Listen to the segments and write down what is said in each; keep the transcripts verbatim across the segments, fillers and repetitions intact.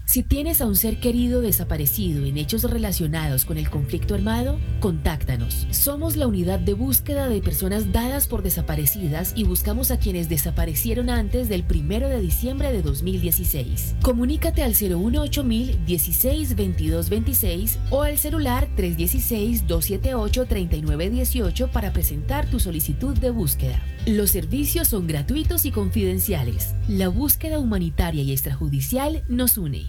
Si tienes a un ser querido desaparecido en hechos relacionados con el conflicto armado, contáctanos. Somos la unidad de búsqueda de personas dadas por desaparecidas y buscamos a quienes desaparecieron antes del primero de diciembre de dos mil dieciséis. Comunícate al cero uno ocho mil dieciséis veintidós veintiséis o al celular tres uno seis dos siete ocho tres nueve uno ocho para presentar tu solicitud de búsqueda. Los servicios son gratuitos y confidenciales. La búsqueda humanitaria y extrajudicial nos une.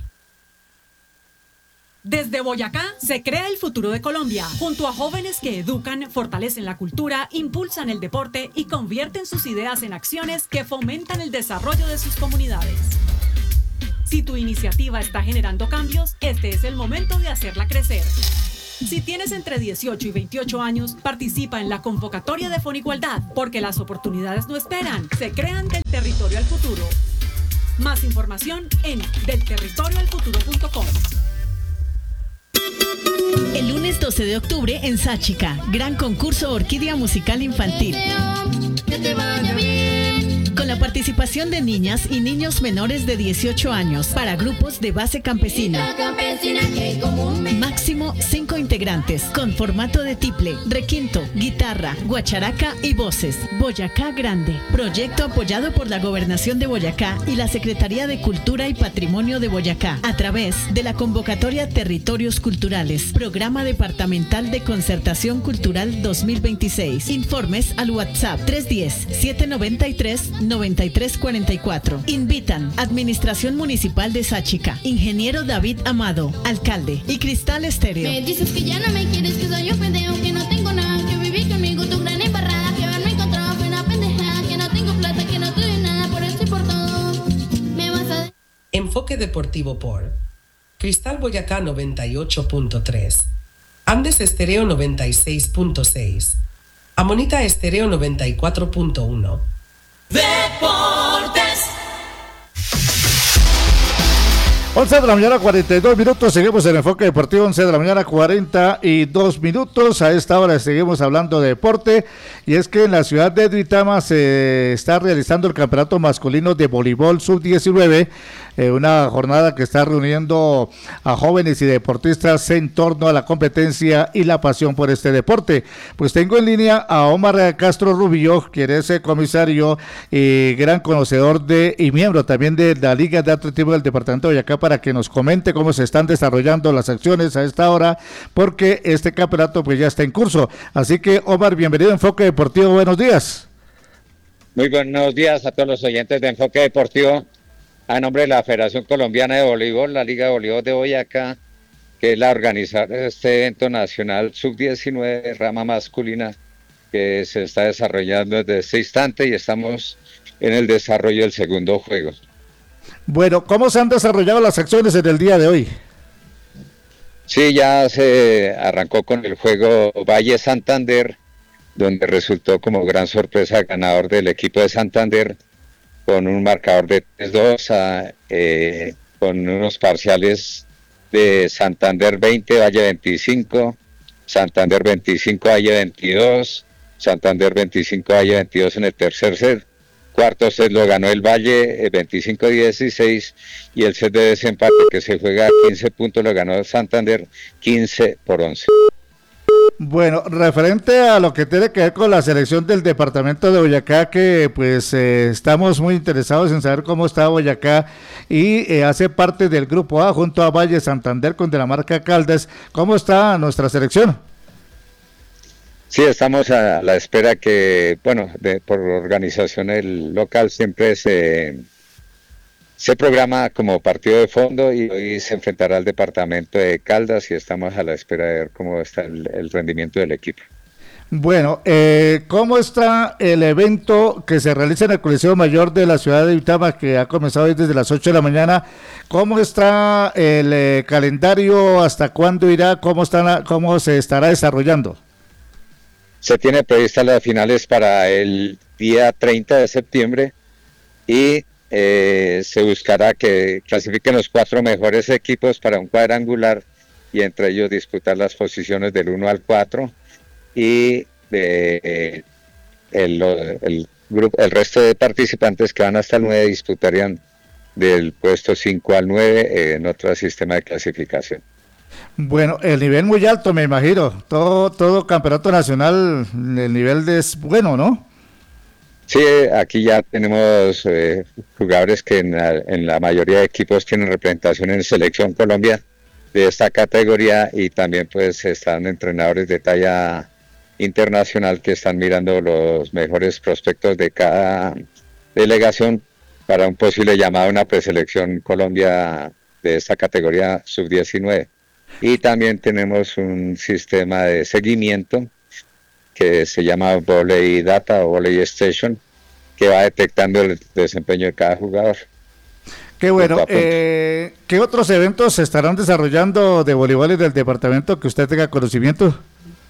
Desde Boyacá se crea el futuro de Colombia, junto a jóvenes que educan, fortalecen la cultura, impulsan el deporte y convierten sus ideas en acciones que fomentan el desarrollo de sus comunidades. Si tu iniciativa está generando cambios, este es el momento de hacerla crecer. Si tienes entre dieciocho y veintiocho años, participa en la convocatoria de Fonigualdad, porque las oportunidades no esperan, se crean del territorio al futuro. Más información en del territorio al futuro punto com. El lunes doce de octubre en Sáchica, gran concurso Orquídea Musical Infantil. Que te vaya bien. Con la participación de niñas y niños menores de dieciocho años para grupos de base campesina. Máximo cinco integrantes, con formato de tiple, requinto, guitarra, guacharaca y voces. Boyacá Grande. Proyecto apoyado por la Gobernación de Boyacá y la Secretaría de Cultura y Patrimonio de Boyacá, a través de la convocatoria Territorios Culturales, Programa Departamental de Concertación Cultural dos mil veintiséis. Informes al WhatsApp tres uno cero, siete nueve tres, nueve tres cuatro cuatro. Invitan Administración Municipal de Sáchica, Ingeniero David Amado, Alcalde, y Cristal Estéreo. Me dices que ya no me quieres, que soy yo pendejo, que no tengo nada, que viví conmigo tu gran embarrada, que haberme encontrado fue una pendejada, que no tengo plata, que no te doy nada, por eso y por todo me vas a... Enfoque Deportivo por Cristal Boyacá noventa y ocho punto tres, Andes Estéreo noventa y seis punto seis, Amonita Estéreo noventa y cuatro punto uno. Deportes. once de la mañana, cuarenta y dos minutos, seguimos en Enfoque Deportivo, once de la mañana, cuarenta y dos minutos, a esta hora seguimos hablando de deporte, y es que en la ciudad de Duitama se está realizando el campeonato masculino de voleibol sub diecinueve, eh, una jornada que está reuniendo a jóvenes y deportistas en torno a la competencia y la pasión por este deporte. Pues tengo en línea a Omar Castro Rubio, quien es el comisario y gran conocedor de y miembro también de la Liga de Atletismo del Departamento de Boyacá, para que nos comente cómo se están desarrollando las acciones a esta hora, porque este campeonato pues ya está en curso. Así que, Omar, bienvenido a Enfoque Deportivo, buenos días. Muy buenos días a todos los oyentes de Enfoque Deportivo. A nombre de la Federación Colombiana de Voleibol, la Liga de Voleibol de Boyacá, que es la organizadora de este evento nacional sub diecinueve, rama masculina, que se está desarrollando desde este instante, y estamos en el desarrollo del segundo juego. Bueno, ¿cómo se han desarrollado las acciones en el día de hoy? Sí, ya se arrancó con el juego Valle Santander, donde resultó como gran sorpresa ganador del equipo de Santander, con un marcador de tres dos, a, eh, con unos parciales de Santander veinte, Valle veinticinco, Santander veinticinco, Valle veintidós, Santander veinticinco, Valle veintidós en el tercer set. Cuarto set lo ganó el Valle veinticinco dieciséis, y el set de desempate, que se juega a quince puntos, lo ganó Santander quince por once. Bueno, referente a lo que tiene que ver con la selección del departamento de Boyacá, que pues eh, estamos muy interesados en saber cómo está Boyacá, y eh, hace parte del grupo A junto a Valle Santander con de la marca Caldas. ¿Cómo está nuestra selección? Sí, estamos a la espera que, bueno, de, por organización el local siempre se, se programa como partido de fondo, y hoy se enfrentará al departamento de Caldas, y estamos a la espera de ver cómo está el, el rendimiento del equipo. Bueno, eh, ¿cómo está el evento que se realiza en el Coliseo Mayor de la ciudad de Duitama, que ha comenzado hoy desde las ocho de la mañana? ¿Cómo está el eh, calendario? ¿Hasta cuándo irá? ¿Cómo, está, cómo se estará desarrollando? Se tiene previstas las finales para el día treinta de septiembre, y eh, se buscará que clasifiquen los cuatro mejores equipos para un cuadrangular, y entre ellos disputar las posiciones del uno al cuatro, y eh, el, el, grupo, el resto de participantes que van hasta el nueve disputarían del puesto cinco al nueve eh, en otro sistema de clasificación. Bueno, el nivel muy alto, me imagino. Todo, todo campeonato nacional, el nivel es bueno, ¿no? Sí, aquí ya tenemos eh, jugadores que en la, en la mayoría de equipos tienen representación en Selección Colombia de esta categoría, y también pues están entrenadores de talla internacional que están mirando los mejores prospectos de cada delegación para un posible llamado a una preselección Colombia de esta categoría sub diecinueve. Y también tenemos un sistema de seguimiento que se llama Volley Data o Volley Station, que va detectando el desempeño de cada jugador. Qué bueno. Eh, ¿Qué otros eventos se estarán desarrollando de voleibol y del departamento que usted tenga conocimiento?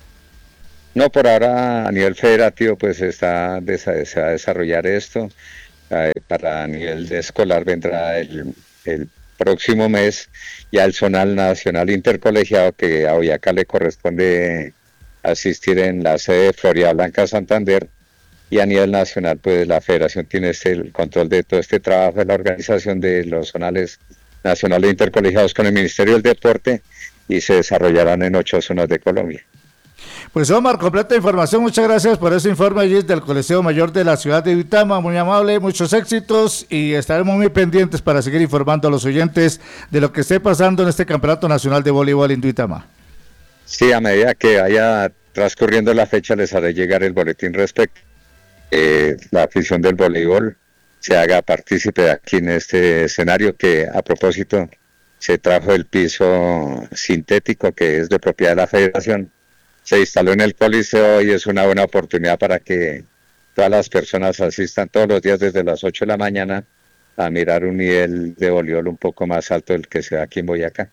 No, por ahora a nivel federativo pues está se va a desarrollar esto. Eh, para a nivel de escolar vendrá el, el próximo mes ya el zonal nacional intercolegiado, que a Boyacá le corresponde asistir en la sede de Florida Blanca, Santander, y a nivel nacional pues la federación tiene este, el control de todo este trabajo de la organización de los zonales nacionales intercolegiados con el Ministerio del Deporte, y se desarrollarán en ocho zonas de Colombia. Pues Omar, completa información, muchas gracias por ese informe allí del Colegio Mayor de la ciudad de Duitama, muy amable, muchos éxitos, y estaremos muy pendientes para seguir informando a los oyentes de lo que esté pasando en este Campeonato Nacional de Voleibol en Duitama. Sí, a medida que vaya transcurriendo la fecha les haré llegar el boletín respecto eh, la afición del voleibol se haga partícipe aquí en este escenario, que a propósito se trajo el piso sintético que es de propiedad de la federación. Se instaló en el Coliseo y es una buena oportunidad para que todas las personas asistan todos los días desde las ocho de la mañana a mirar un nivel de voleibol un poco más alto del que se da aquí en Boyacá.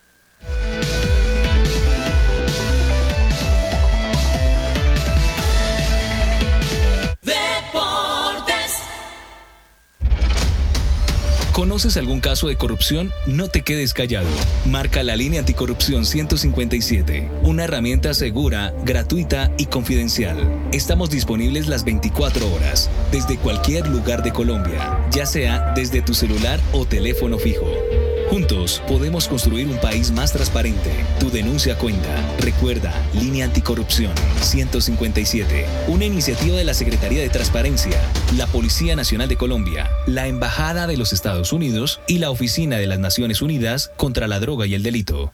¿Conoces algún caso de corrupción? No te quedes callado. Marca la línea anticorrupción ciento cincuenta y siete, una herramienta segura, gratuita y confidencial. Estamos disponibles las veinticuatro horas, desde cualquier lugar de Colombia, ya sea desde tu celular o teléfono fijo. Juntos podemos construir un país más transparente. Tu denuncia cuenta. Recuerda, Línea Anticorrupción ciento cincuenta y siete, una iniciativa de la Secretaría de Transparencia, la Policía Nacional de Colombia, la Embajada de los Estados Unidos y la Oficina de las Naciones Unidas contra la Droga y el Delito.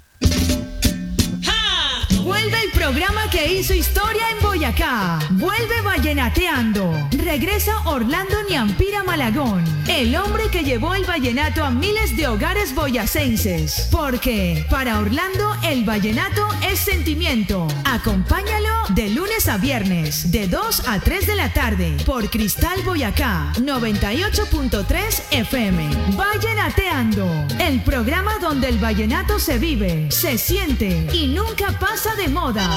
Vuelve el programa que hizo historia en Boyacá. Vuelve Vallenateando. Regresa Orlando Niampira Malagón, el hombre que llevó el vallenato a miles de hogares boyacenses. Porque para Orlando el vallenato es sentimiento. Acompáñalo de lunes a viernes, de dos a tres de la tarde, por Cristal Boyacá, noventa y ocho punto tres F M. Vallenateando, el programa donde el vallenato se vive, se siente y nunca pasa de moda.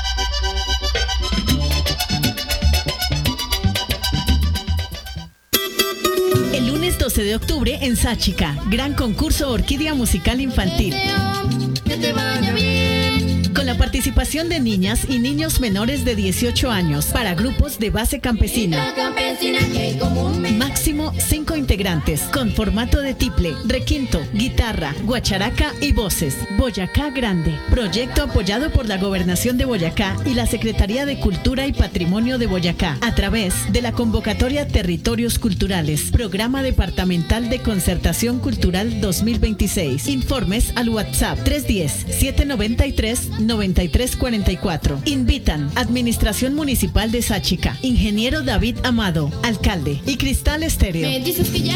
El lunes doce de octubre en Sáchica, gran concurso Orquídea Musical Infantil. Que te vaya bien. Con la participación de niñas y niños menores de dieciocho años para grupos de base campesina. Campesina que hay como un mes. Máximo cinco integrantes, con formato de tiple, requinto, guitarra, guacharaca y voces. Boyacá Grande. Proyecto apoyado por la Gobernación de Boyacá y la Secretaría de Cultura y Patrimonio de Boyacá, a través de la convocatoria Territorios Culturales, Programa Departamental de Concertación Cultural dos mil veintiséis. Informes al WhatsApp tres uno cero, siete nueve tres, nueve tres cuatro cuatro. Invitan Administración Municipal de Sáchica, Ingeniero David Amado, Alcalde, y Cristal Estéreo. Me dices que ya